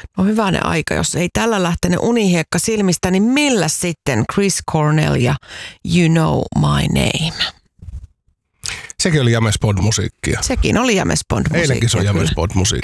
No hyvänen aika, jos ei tällä lähtenyt unihiekka silmistä, niin millä sitten Chris Cornell ja You Know My Name? Sekin oli James Bond-musiikkia. Sekin oli James Bond-musiikkia. Eilenkin se on James Bond-musiikkia.